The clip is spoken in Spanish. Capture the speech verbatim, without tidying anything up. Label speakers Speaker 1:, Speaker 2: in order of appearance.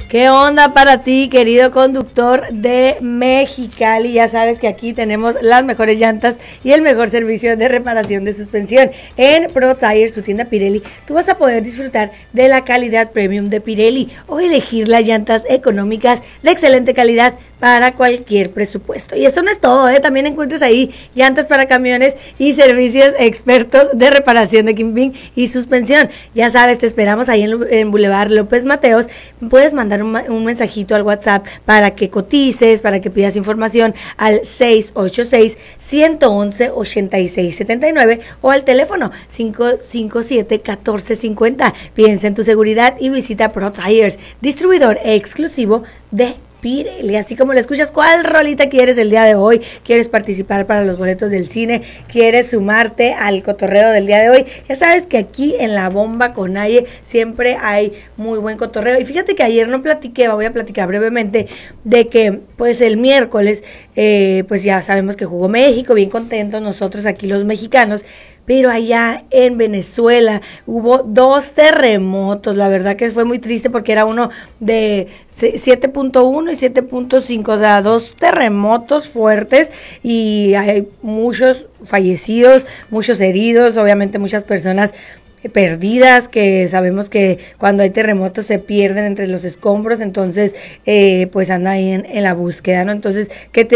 Speaker 1: ¿Qué onda para ti, querido conductor de Mexicali? Ya sabes que aquí tenemos las mejores llantas y el mejor servicio de reparación de suspensión. En Pro Tires, tu tienda Pirelli, tú vas a poder disfrutar de la calidad premium de Pirelli o elegir las llantas económicas de excelente calidad para cualquier presupuesto. Y esto no es todo, ¿eh? También encuentras ahí llantas para camiones y servicios expertos de reparación de Kingpin y suspensión. Ya sabes, te esperamos ahí en, en Boulevard López Mateos. Puedes mandar un, un mensajito al WhatsApp para que cotices, para que pidas información al seis ocho seis, uno uno uno, ocho seis siete nueve o al teléfono cinco cinco siete, uno cuatro cinco cero. Piensa en tu seguridad y visita Pro Tires, distribuidor exclusivo de Pirelli. Así como lo escuchas, ¿cuál rolita quieres el día de hoy? ¿Quieres participar para los boletos del cine? ¿Quieres sumarte al cotorreo del día de hoy? Ya sabes que aquí en La Bomba con Aye siempre hay muy buen cotorreo. Y fíjate que ayer no platiqué, voy a platicar brevemente de que pues el miércoles, eh, pues ya sabemos que jugó México, bien contentos nosotros aquí los mexicanos. Pero allá en Venezuela hubo dos terremotos, la verdad que fue muy triste porque era uno de siete punto uno y siete punto cinco, o sea, dos terremotos fuertes y hay muchos fallecidos, muchos heridos, obviamente muchas personas perdidas, que sabemos que cuando hay terremotos se pierden entre los escombros, entonces eh, pues anda ahí en, en la búsqueda, ¿no? Entonces, ¿qué te